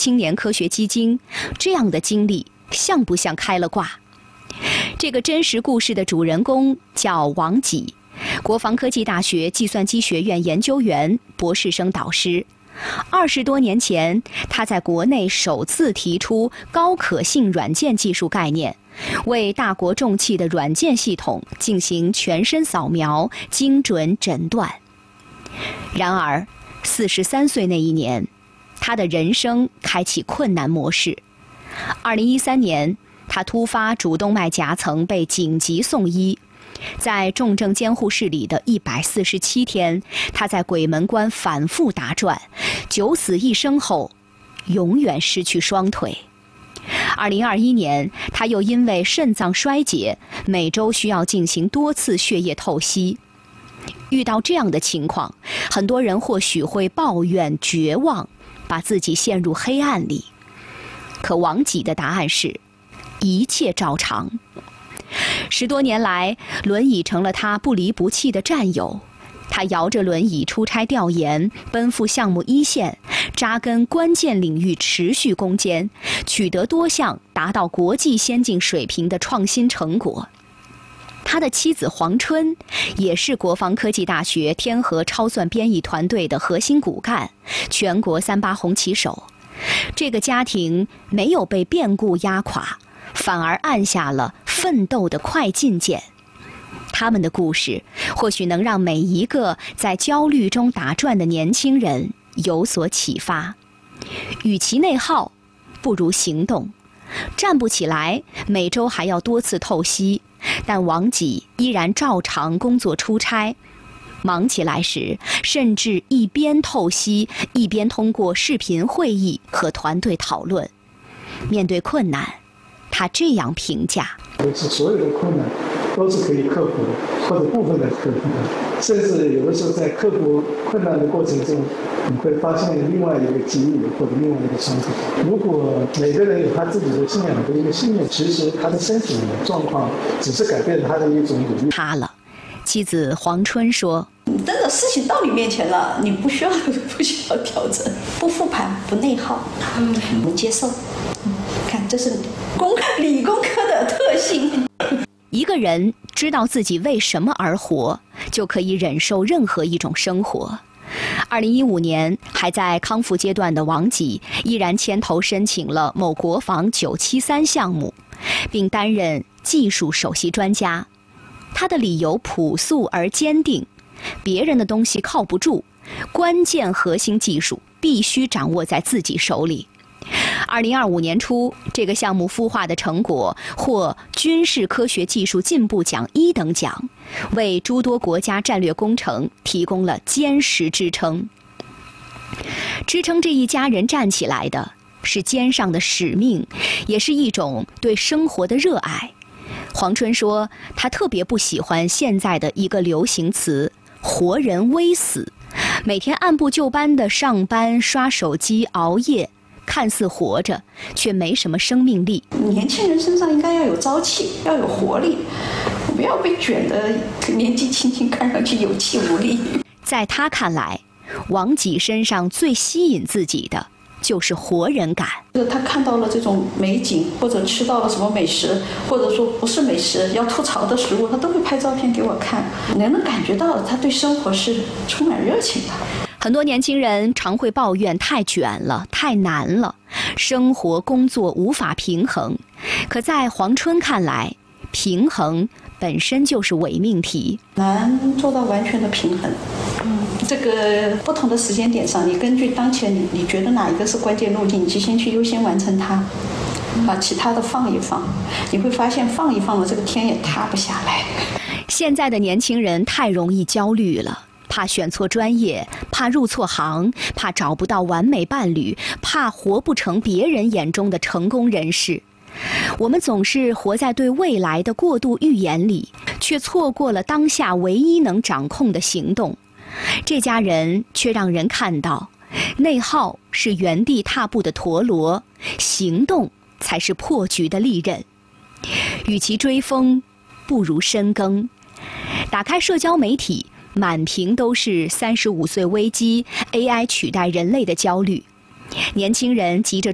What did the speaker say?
青年科学基金，这样的经历像不像开了挂？这个真实故事的主人公叫王己，国防科技大学计算机学院研究员、博士生导师。20多年前，他在国内首次提出高可信软件技术概念，为大国重器的软件系统进行全身扫描、精准诊断。然而，43岁那一年，他的人生开启困难模式。2013年，他突发主动脉夹层被紧急送医，在重症监护室里的147天，他在鬼门关反复打转，九死一生后，永远失去双腿。2021年，他又因为肾脏衰竭，每周需要进行多次血液透析。遇到这样的情况，很多人或许会抱怨、绝望，把自己陷入黑暗里。可王己的答案是，一切照常。10多年来，轮椅成了他不离不弃的战友。他摇着轮椅出差调研，奔赴项目一线，扎根关键领域，持续攻坚，取得多项达到国际先进水平的创新成果。他的妻子黄春也是国防科技大学天河超算编译团队的核心骨干，全国38红旗手。这个家庭没有被变故压垮，反而按下了奋斗的快进键。他们的故事或许能让每一个在焦虑中打转的年轻人有所启发。与其内耗，不如行动。站不起来，每周还要多次透析，但王己依然照常工作出差。忙起来时，甚至一边透析，一边通过视频会议和团队讨论。面对困难，他这样评价： 是所有的困难都是可以克服的，或者部分的克服的，甚至有的时候在克服困难的过程中，你会发现另外一个机遇或者另外一个窗口。如果每个人有他自己的信仰的一个信念，其实他的身体状况只是改变了他的一种努力。 他了，妻子黄春说： 真的事情到你面前了，你不需要调整，不复盘，不内耗，不接受。看，这是理工科的特性。 一个人知道自己为什么而活，就可以忍受任何一种生活。2015年，还在康复阶段的王己依然牵头申请了某国防973项目，并担任技术首席专家。他的理由朴素而坚定：别人的东西靠不住，关键核心技术必须掌握在自己手里。2025年初，这个项目孵化的成果获军事科学技术进步奖1等奖，为诸多国家战略工程提供了坚实支撑。支撑这一家人站起来的是肩上的使命，也是一种对生活的热爱。黄春说，他特别不喜欢现在的一个流行词“活人微死”，每天按部就班的上班、刷手机、熬夜，看似活着，却没什么生命力。 年轻人身上应该要有朝气，要有活力，不要被卷得年纪轻轻，看上去有气无力。 在他看来，王己身上最吸引自己的就是活人感。 他看到了这种美景，或者吃到了什么美食，或者说不是美食要吐槽的食物，他都会拍照片给我看，能感觉到他对生活是充满热情的。 很多年轻人常会抱怨太卷了、太难了，生活工作无法平衡。可在黄春看来，平衡本身就是伪命题， 难做到完全的平衡。这个不同的时间点上，你根据当前你觉得哪一个是关键路径，你就先去优先完成它，把其他的放一放。你会发现放一放了，这个天也塌不下来。 现在的年轻人太容易焦虑了，怕选错专业，怕入错行，怕找不到完美伴侣，怕活不成别人眼中的成功人士。我们总是活在对未来的过度预言里，却错过了当下唯一能掌控的行动。这家人却让人看到，内耗是原地踏步的陀螺，行动才是破局的利刃。与其追风，不如深耕。打开社交媒体，满屏都是35岁危机、AI 取代人类的焦虑。年轻人急着